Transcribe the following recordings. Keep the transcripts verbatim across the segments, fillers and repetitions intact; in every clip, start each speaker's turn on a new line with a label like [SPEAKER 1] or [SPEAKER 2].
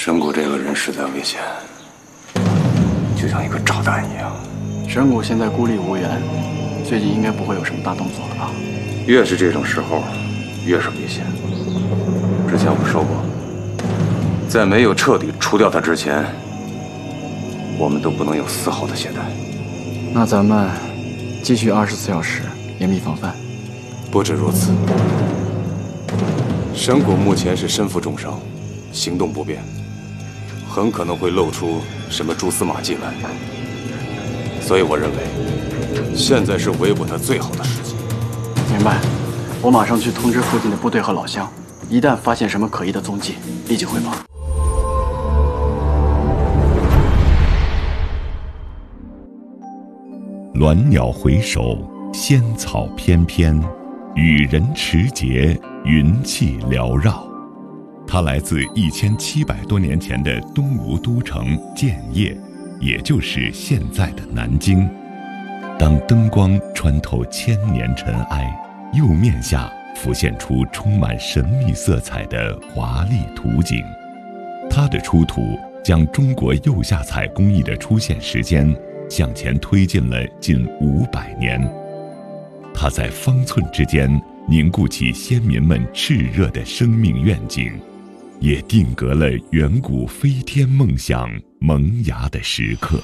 [SPEAKER 1] 神谷这个人实在危险，就像一个炸弹一样。
[SPEAKER 2] 神谷现在孤立无援，最近应该不会有什么大动作了吧？
[SPEAKER 1] 越是这种时候，越是危险。之前我说过，在没有彻底除掉他之前，我们都不能有丝毫的懈怠。
[SPEAKER 2] 那咱们继续二十四小时严密防范。
[SPEAKER 3] 不止如此，神谷目前是身负重伤，行动不便，很可能会露出什么蛛丝马迹来。所以我认为，现在是围捕他最好的时机。
[SPEAKER 2] 明白，我马上去通知附近的部队和老乡，一旦发现什么可疑的踪迹，立即汇报。
[SPEAKER 4] 鸾鸟回首，仙草翩翩，羽人持节，云气缭绕。它来自一千七百多年前的东吴都城建业，也就是现在的南京。当灯光穿透千年尘埃，釉面下浮现出充满神秘色彩的华丽图景。它的出土将中国釉下彩工艺的出现时间向前推进了近五百年。它在方寸之间凝固起先民们炽热的生命愿景，也定格了远古飞天梦想萌芽的时刻。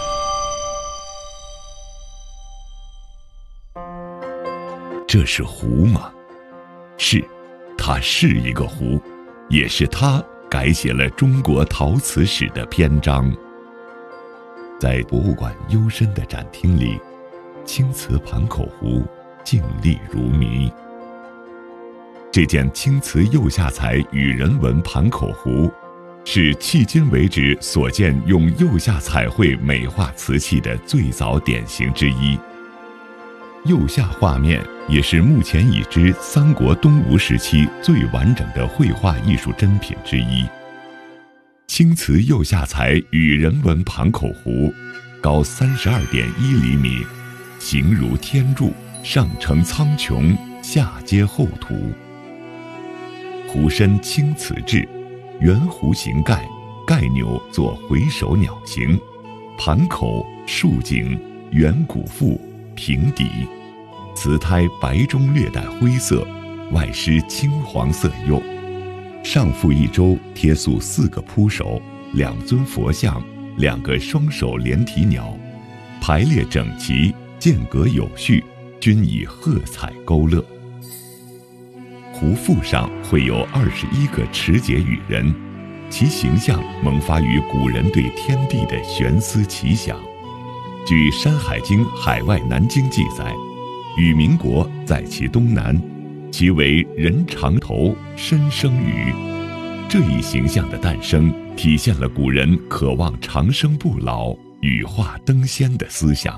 [SPEAKER 4] 这是壶吗？是，它是一个壶，也是它改写了中国陶瓷史的篇章。在博物馆幽深的展厅里，青瓷盘口壶静立如谜。这件青瓷釉下彩羽人纹盘口壶，是迄今为止所见用釉下彩绘美化瓷器的最早典型之一。釉下画面也是目前已知三国东吴时期最完整的绘画艺术珍品之一。青瓷釉下彩羽人纹盘口壶，高三十二点一厘米，形如天柱，上承苍穹，下接厚涂。壶身青瓷制，圆弧形盖，盖钮作回首鸟形，盘口竖颈，圆鼓腹，平底，瓷胎白中略带灰色，外施青黄色釉，上覆一周贴塑四个铺首，两尊佛像，两个双手连体鸟，排列整齐，间隔有序，均以褐彩勾勒。壶腹上绘有二十一个持节羽人，其形象萌发于古人对天地的悬思奇想。据《山海经·海外南经》记载，羽民国在其东南，其为人长头，身生羽。这一形象的诞生，体现了古人渴望长生不老、羽化登仙的思想。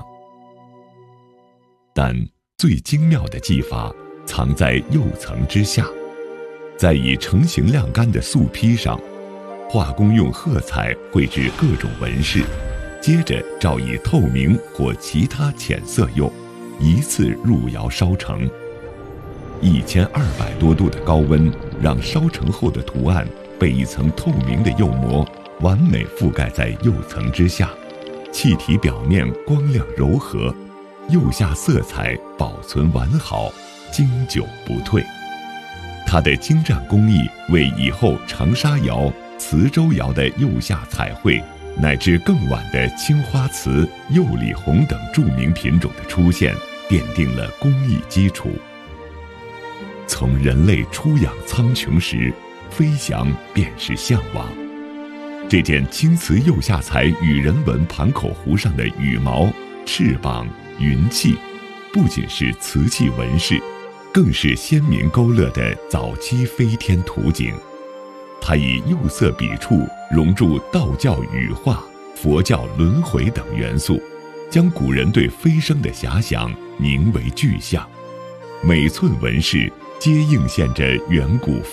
[SPEAKER 4] 但最精妙的技法藏在釉层之下，在以成型晾干的素坯上，画工用褐彩绘制各种纹饰，接着照以透明或其他浅色釉，一次入窑烧成。一千二百多度的高温，让烧成后的图案被一层透明的釉膜完美覆盖在釉层之下，气体表面光亮柔和，釉下色彩保存完好，经久不退。它的精湛工艺为以后长沙窑、磁州窑的釉下彩绘，乃至更晚的青花瓷、釉里红等著名品种的出现，奠定了工艺基础。从人类出养苍穹时，飞翔便是向往。这件青瓷釉下彩羽人纹盘口壶上的羽毛、翅膀、云气，不仅是瓷器纹饰，更是先民勾勒的早期飞天图景。它以釉色笔触融入道教羽化、佛教轮回等元素，将古人对飞升的遐想凝为具象。每寸纹饰皆映现着远古